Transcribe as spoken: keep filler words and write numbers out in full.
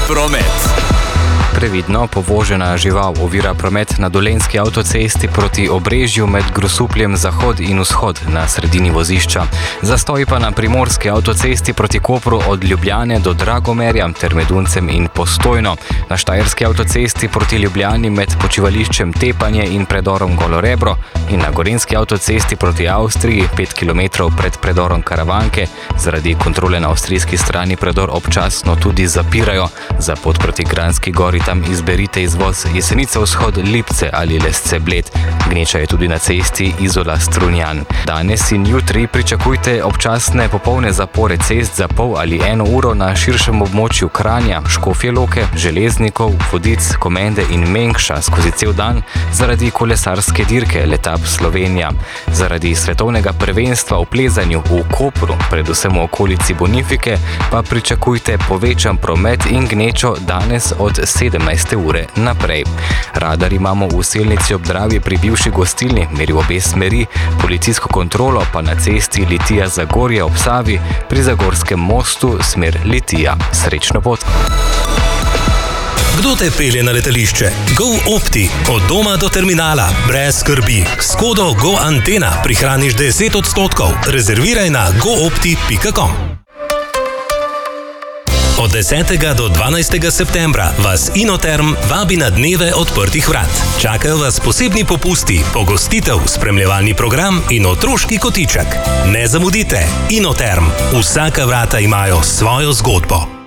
Promet. Previdno povožena žival ovira promet na dolenjski avtocesti proti Obrežju med Grosupljem zahod in vzhod na sredini vozišča. Zastoj pa na primorski avtocesti proti Kopru od Ljubljane do Dragomerja ter med Uncem in Postojno. Na štajerski avtocesti proti Ljubljani med počivališčem Tepanje in predorom Golorebro in na gorenjski avtocesti proti Avstriji pet kilometrov pred predorom Karavanke. Zaradi kontrole na avstrijski strani predor občasno tudi zapirajo. Za pot proti Kranjski Gori tam izberite izvoz Jesenica vzhod, Lipce ali Lesce Bled. Gneča je tudi na cesti Izola Strunjan. Danes in jutri pričakujte občasne popolne zapore cest za pol ali eno uro na širšem območju Kranja, Škofje Loke, Železnikov, Vodic, Komende in Mengša skozi cel dan zaradi kolesarske dirke Letap Slovenija. Zaradi svetovnega prvenstva v plezanju v Kopru, predvsem v okolici Bonifike, pa pričakujte povečan promet in gnečo danes od sedemnajste ure naprej. Radar imamo v Selnici ob Dravi pri bivši gostilni, meri v obe smeri, policijsko kontrolo pa na cesti Litija-Zagorje ob Savi pri Zagorskem mostu smer Litija. Srečno pot! Kdo te pelje na letališče? GoOpti. Od doma do terminala. Brez skrbi. S kodo GoAntena prihraniš deset odstotkov. Rezerviraj na goopti pika com. Od desetega do dvanajstega septembra vas Inoterm vabi na dneve odprtih vrat. Čakajo vas posebni popusti, pogostitev, spremljevalni program in otroški kotiček. Ne zamudite. Inoterm. Vsaka vrata imajo svojo zgodbo.